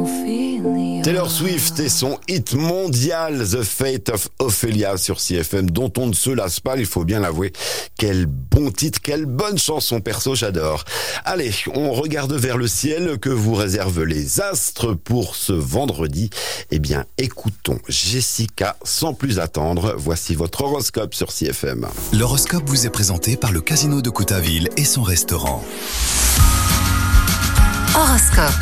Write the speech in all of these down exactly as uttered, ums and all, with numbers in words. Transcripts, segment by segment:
Taylor Swift et son hit mondial The Fate of Ophelia sur C F M, dont on ne se lasse pas, il faut bien l'avouer. Quel bon titre, quelle bonne chanson, perso j'adore. Allez, on regarde vers le ciel, que vous réservent les astres pour ce vendredi. Eh bien, écoutons Jessica sans plus attendre. Voici votre horoscope sur C F M. L'horoscope vous est présenté par le Casino de Coutaville et son restaurant. Horoscope.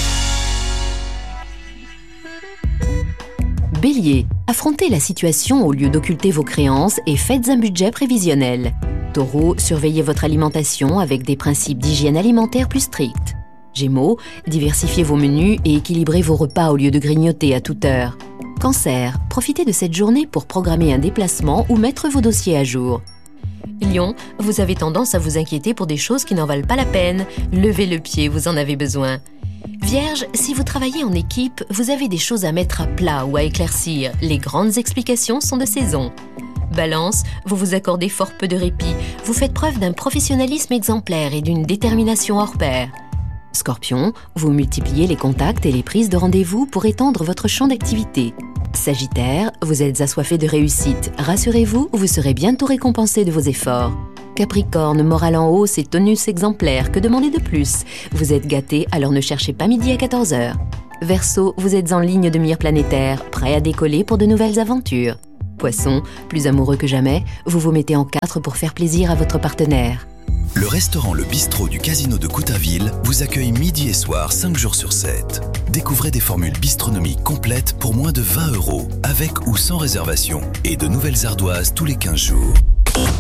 Bélier, affrontez la situation au lieu d'occulter vos créances et faites un budget prévisionnel. Taureau, surveillez votre alimentation avec des principes d'hygiène alimentaire plus stricts. Gémeaux, diversifiez vos menus et équilibrez vos repas au lieu de grignoter à toute heure. Cancer, profitez de cette journée pour programmer un déplacement ou mettre vos dossiers à jour. Lion, vous avez tendance à vous inquiéter pour des choses qui n'en valent pas la peine. Levez le pied, vous en avez besoin. Vierge, si vous travaillez en équipe, vous avez des choses à mettre à plat ou à éclaircir. Les grandes explications sont de saison. Balance, vous vous accordez fort peu de répit. Vous faites preuve d'un professionnalisme exemplaire et d'une détermination hors pair. Scorpion, vous multipliez les contacts et les prises de rendez-vous pour étendre votre champ d'activité. Sagittaire, vous êtes assoiffé de réussite. Rassurez-vous, vous serez bientôt récompensé de vos efforts. Capricorne, morale en hausse et tonus exemplaire, que demander de plus? Vous êtes gâté, alors ne cherchez pas midi à quatorze heures. Verseau, vous êtes en ligne de mire planétaire, prêt à décoller pour de nouvelles aventures. Poisson, plus amoureux que jamais, vous vous mettez en quatre pour faire plaisir à votre partenaire. Le restaurant Le Bistrot du Casino de Coutaville vous accueille midi et soir, cinq jours sur sept. Découvrez des formules bistronomiques complètes pour moins de vingt euros, avec ou sans réservation, et de nouvelles ardoises tous les quinze jours.